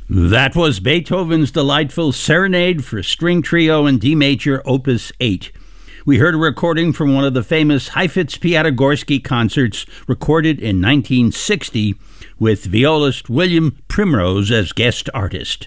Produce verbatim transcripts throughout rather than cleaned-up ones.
That was Beethoven's delightful Serenade for String Trio in D Major, Opus eight. We heard a recording from one of the famous Heifetz-Piatigorsky concerts recorded in nineteen sixty with violist William Primrose as guest artist.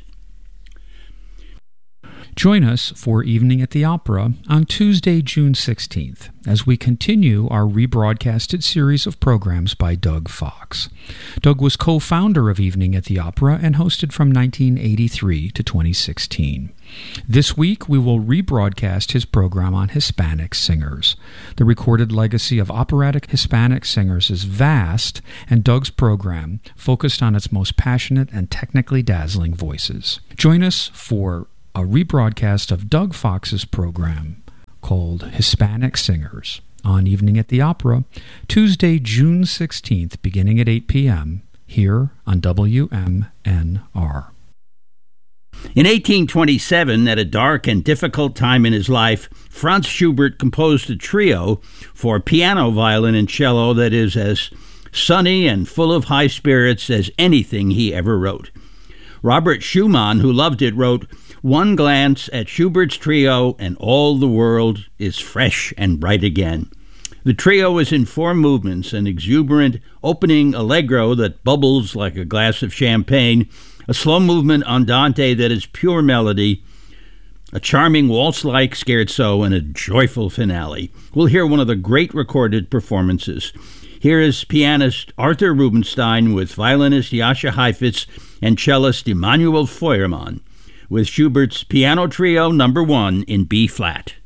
Join us for Evening at the Opera on Tuesday, June sixteenth, as we continue our rebroadcasted series of programs by Doug Fox. Doug was co-founder of Evening at the Opera and hosted from nineteen eighty-three to twenty sixteen. This week, we will rebroadcast his program on Hispanic singers. The recorded legacy of operatic Hispanic singers is vast, and Doug's program focused on its most passionate and technically dazzling voices. Join us for a rebroadcast of Doug Fox's program called Hispanic Singers on Evening at the Opera, Tuesday, June sixteenth, beginning at eight p.m., here on W M N R. In eighteen twenty-seven, at a dark and difficult time in his life, Franz Schubert composed a trio for piano, violin, and cello that is as sunny and full of high spirits as anything he ever wrote. Robert Schumann, who loved it, wrote, "One glance at Schubert's trio and all the world is fresh and bright again." The trio is in four movements, an exuberant opening allegro that bubbles like a glass of champagne, a slow movement andante that is pure melody, a charming waltz-like scherzo, and a joyful finale. We'll hear one of the great recorded performances. Here is pianist Arthur Rubinstein with violinist Jascha Heifetz and cellist Emanuel Feuermann with Schubert's Piano Trio number one in B-flat.